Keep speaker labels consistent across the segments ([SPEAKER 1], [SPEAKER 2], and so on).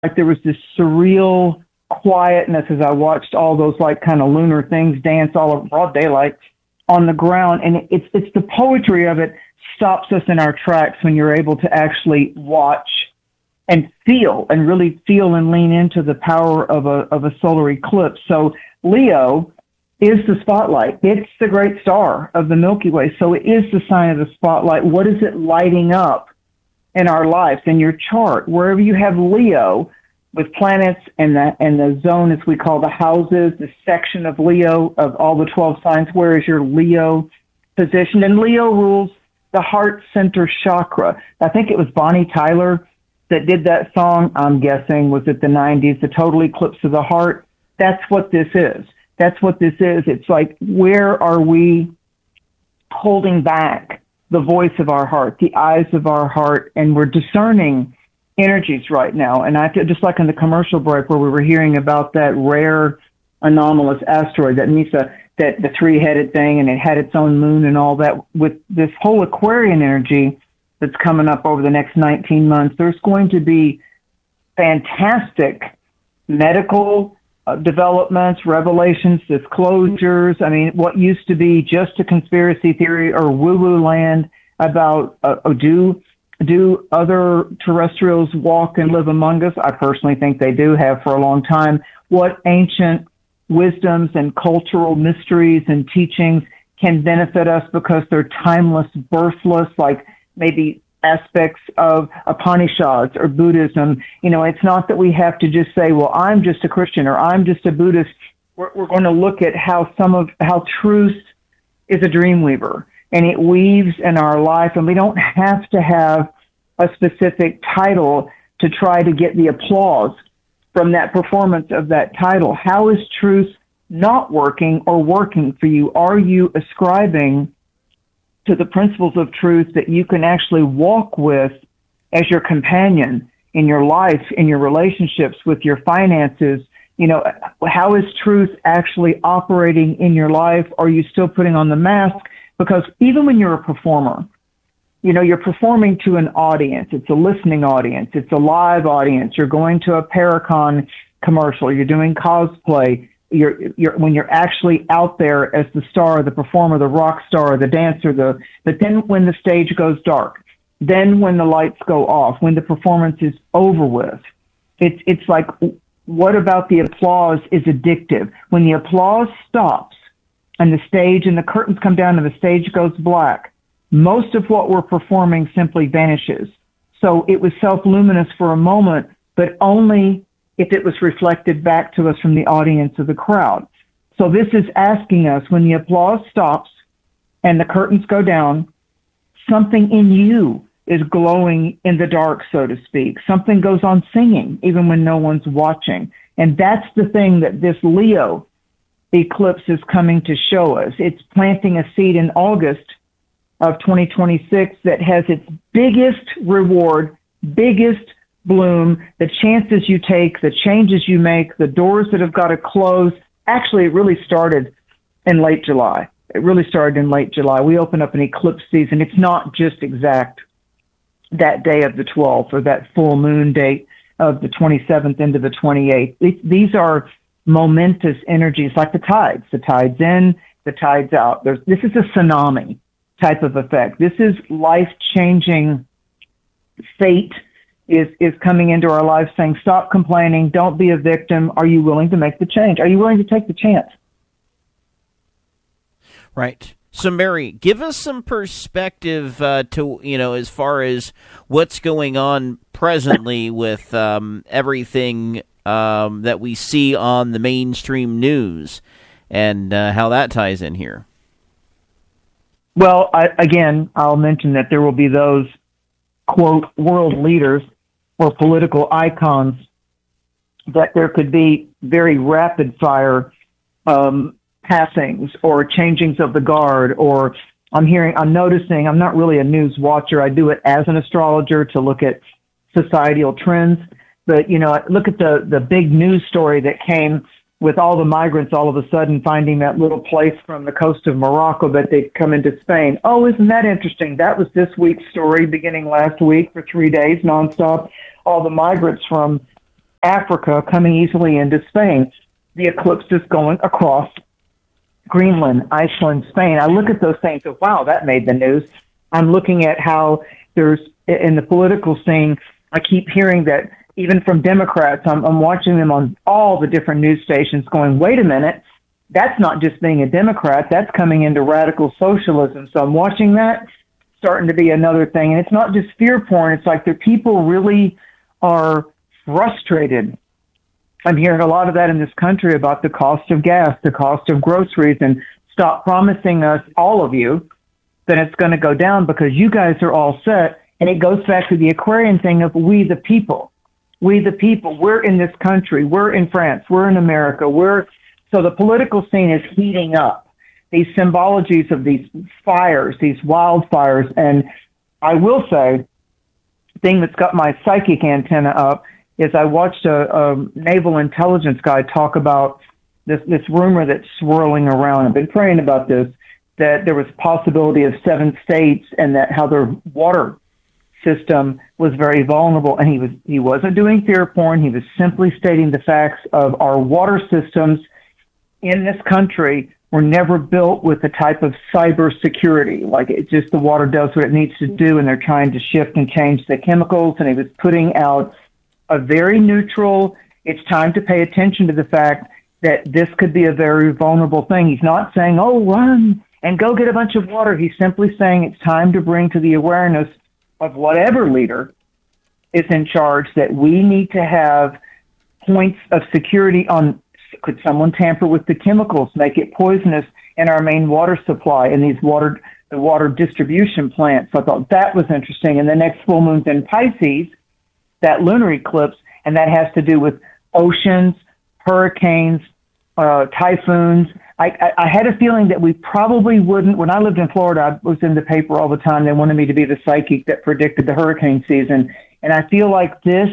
[SPEAKER 1] like there was this surreal quietness as I watched all those like kind of lunar things dance all of broad daylight on the ground. And it's the poetry of it stops us in our tracks when you're able to actually watch and feel and really feel and lean into the power of a solar eclipse. So Leo is the spotlight. It's the great star of the Milky Way. So it is the sign of the spotlight. What is it lighting up in our lives, in your chart? Wherever you have Leo with planets and the zone, as we call the houses, the section of Leo of all the 12 signs, where is your Leo position? And Leo rules the heart center chakra. I think it was Bonnie Tyler that did that song, I'm guessing, was it the 90s, the Total Eclipse of the Heart? That's what this is. That's what this is. It's like, where are we holding back the voice of our heart, the eyes of our heart, and we're discerning energies right now. And I feel just like in the commercial break where we were hearing about that rare anomalous asteroid, that Misa, that the three-headed thing, and it had its own moon and all that, with this whole Aquarian energy that's coming up over the next 19 months, there's going to be fantastic medical developments, revelations, disclosures. I mean, what used to be just a conspiracy theory or woo-woo land about do other terrestrials walk and live among us? I personally think they do, have for a long time. What ancient wisdoms and cultural mysteries and teachings can benefit us because they're timeless, birthless, like maybe aspects of Upanishads or Buddhism. You know, it's not that we have to just say, well, I'm just a Christian or I'm just a Buddhist. We're going to look at how truth is a dream weaver, and it weaves in our life, and we don't have to have a specific title to try to get the applause from that performance of that title. How is truth not working or working for you? Are you ascribing to the principles of truth that you can actually walk with as your companion in your life, in your relationships, with your finances? You know, how is truth actually operating in your life? Are you still putting on the mask? Because even when you're a performer, you know, you're performing to an audience. It's a listening audience. It's a live audience. You're going to a Paracon commercial. You're doing cosplay. When you're actually out there as the star, the performer, the rock star, the dancer, but then when the stage goes dark, then when the lights go off, when the performance is over with, it's like, what about the applause is addictive? When the applause stops and the stage and the curtains come down and the stage goes black, most of what we're performing simply vanishes. So it was self-luminous for a moment, but only if it was reflected back to us from the audience of the crowd. So this is asking us, when the applause stops and the curtains go down, something in you is glowing in the dark, so to speak. Something goes on singing, even when no one's watching. And that's the thing that this Leo eclipse is coming to show us. It's planting a seed in August of 2026 that has its biggest reward, biggest bloom, the chances you take, the changes you make, the doors that have got to close. Actually, it really started in late July. We open up an eclipse season. It's not just exact that day of the 12th or that full moon date of the 27th into the 28th. These are momentous energies like the tides. The tides in, the tides out. This is a tsunami type of effect. This is life-changing. Fate is coming into our lives saying, stop complaining, don't be a victim. Are you willing to make the change? Are you willing to take the chance?
[SPEAKER 2] Right. So, Mary, give us some perspective to, as far as what's going on presently with everything that we see on the mainstream news and how that ties in here.
[SPEAKER 1] Well, I'll mention that there will be those, quote, world leaders or political icons that there could be very rapid fire passings or changings of the guard, or I'm noticing, I'm not really a news watcher. I do it as an astrologer to look at societal trends. But, look at the big news story that came with all the migrants all of a sudden finding that little place from the coast of Morocco that they'd come into Spain. Oh, isn't that interesting? That was this week's story beginning last week for 3 days nonstop. All the migrants from Africa coming easily into Spain. The eclipse is going across Greenland, Iceland, Spain. I look at those things and, wow, that made the news. I'm looking at how there's, in the political scene, I keep hearing that even from Democrats, I'm watching them on all the different news stations going, wait a minute, that's not just being a Democrat, that's coming into radical socialism. So I'm watching that starting to be another thing. And it's not just fear porn. It's like the people really are frustrated. I'm hearing a lot of that in this country about the cost of gas, the cost of groceries, and stop promising us, all of you, that it's going to go down because you guys are all set. And it goes back to the Aquarian thing of we the people. We the people. We're in this country. We're in France. We're in America. So the political scene is heating up. These symbologies of these fires, these wildfires. And I will say, the thing that's got my psychic antenna up is I watched a naval intelligence guy talk about this rumor that's swirling around. I've been praying about this, that there was possibility of 7 states and that how their water system was very vulnerable. And he wasn't doing fear porn. He was simply stating the facts of our water systems in this country were never built with the type of cyber security. Like it just, the water does what it needs to do and they're trying to shift and change the chemicals. And he was putting out a very neutral, it's time to pay attention to the fact that this could be a very vulnerable thing. He's not saying, oh, run and go get a bunch of water. He's simply saying it's time to bring to the awareness of whatever leader is in charge that we need to have points of security on, could someone tamper with the chemicals, make it poisonous in our main water supply in these the water distribution plants. So I thought that was interesting. And the next full moon's in Pisces, that lunar eclipse, and that has to do with oceans, hurricanes, typhoons. I had a feeling that we probably wouldn't. When I lived in Florida, I was in the paper all the time. They wanted me to be the psychic that predicted the hurricane season. And I feel like this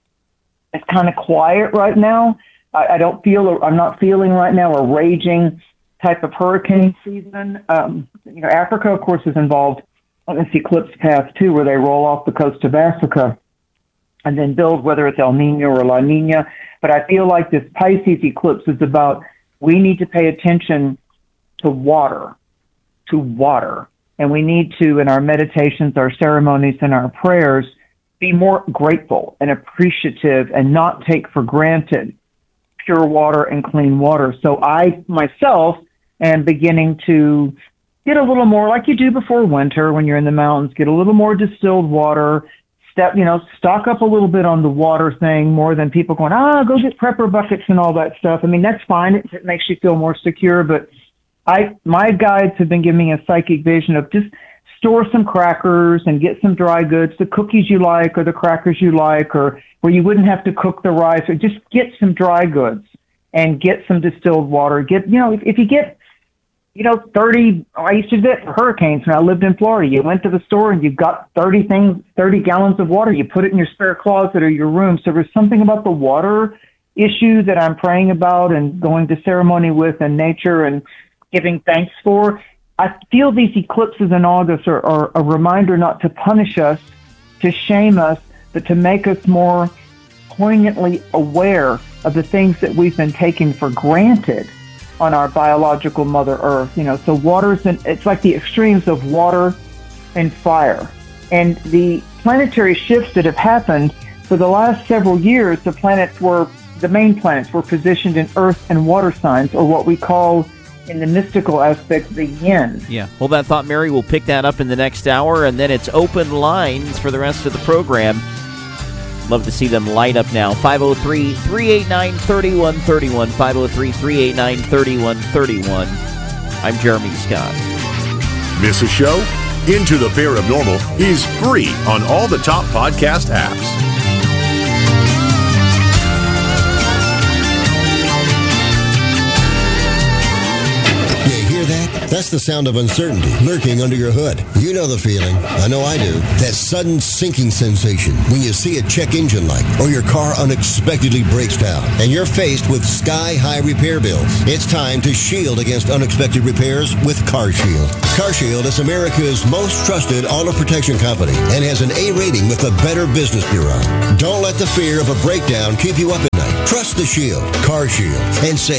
[SPEAKER 1] is kind of quiet right now. I'm not feeling right now a raging type of hurricane season. Africa, of course, is involved on this eclipse path too, where they roll off the coast of Africa and then build, whether it's El Nino or La Nina. But I feel like this Pisces eclipse is about, we need to pay attention to water. And we need to, in our meditations, our ceremonies, and our prayers, be more grateful and appreciative and not take for granted pure water and clean water. So I, myself, am beginning to get a little more, like you do before winter when you're in the mountains, get a little more distilled water, stock up a little bit on the water thing more than people going, go get prepper buckets and all that stuff. I mean, that's fine. It makes you feel more secure. But my guides have been giving me a psychic vision of just store some crackers and get some dry goods, the cookies you like or the crackers you like, or where you wouldn't have to cook the rice, or just get some dry goods and get some distilled water. If you get 30, I used to do that for hurricanes when I lived in Florida. You went to the store and you got 30 gallons of water. You put it in your spare closet or your room. So there's something about the water issue that I'm praying about and going to ceremony with and nature and giving thanks for. I feel these eclipses in August are a reminder not to punish us, to shame us, but to make us more poignantly aware of the things that we've been taking for granted on our biological Mother Earth. So it's like the extremes of water and fire. And the planetary shifts that have happened for the last several years, the main planets were positioned in earth and water signs, or what we call in the mystical aspect, the yin.
[SPEAKER 2] Yeah. Hold that thought, Mary. We'll pick that up in the next hour, and then it's open lines for the rest of the program. Love to see them light up now. 503-389-3131. 503-389-3131. I'm Jeremy Scott.
[SPEAKER 3] Miss a show? Into the Paranormal is free on all the top podcast apps.
[SPEAKER 4] You hear that? That's the sound of uncertainty lurking under your hood. You know the feeling. I know I do. That sudden sinking sensation when you see a check engine light or your car unexpectedly breaks down and you're faced with sky-high repair bills. It's time to shield against unexpected repairs with CarShield. CarShield is America's most trusted auto protection company and has an A rating with the Better Business Bureau. Don't let the fear of a breakdown keep you up at night. Trust the Shield, CarShield, and say